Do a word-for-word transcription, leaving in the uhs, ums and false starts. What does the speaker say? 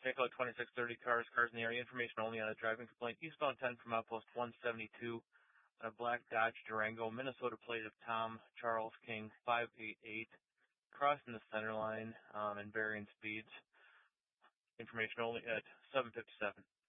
Take out twenty-six thirty cars, cars in the area. Information only on a driving complaint. Eastbound ten from outpost one seventy-two on a black Dodge Durango, Minnesota plate of Tom Charles King five eight eight, crossing the center line um, and varying speeds. Information only at seven fifty-seven.